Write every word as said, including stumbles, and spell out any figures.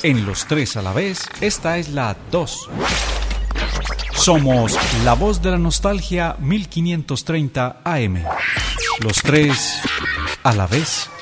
En Los Tres a la Vez, esta es la dos. Somos la voz de la nostalgia mil quinientos treinta A M. Los tres a la vez.